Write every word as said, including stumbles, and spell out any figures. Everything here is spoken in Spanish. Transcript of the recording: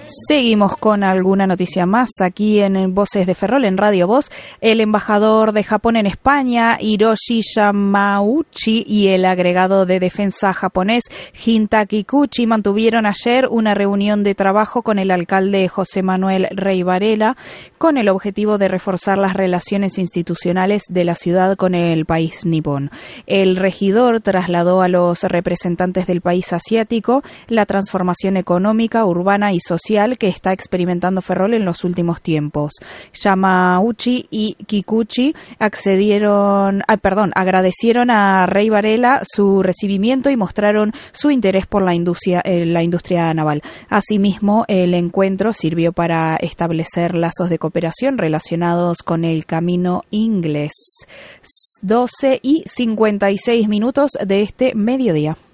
Seguimos con alguna noticia más aquí en Voces de Ferrol, en Radio Voz. El embajador de Japón en España, Hiroshi Yamauchi, y el agregado de defensa japonés, Hinta Kikuchi, mantuvieron ayer una reunión de trabajo con el alcalde José Manuel Rey Varela con el objetivo de reforzar las relaciones institucionales de la ciudad con el país nipón. El regidor trasladó a los representantes del país asiático la transformación económica, urbana y social que está experimentando Ferrol en los últimos tiempos. Yamauchi y Kikuchi accedieron, ah, perdón, agradecieron a Rey Varela su recibimiento y mostraron su interés por la industria, eh, la industria naval. Asimismo, el encuentro sirvió para establecer lazos de cooperación relacionados con el camino inglés. doce y cincuenta y seis minutos de este mediodía.